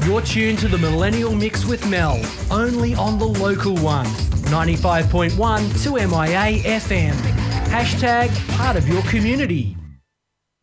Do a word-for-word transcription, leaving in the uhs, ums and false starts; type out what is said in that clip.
You're tuned to the Millennial Mix with Mel, only on the local one, ninety-five point one to M I A F M. Hashtag part of your community.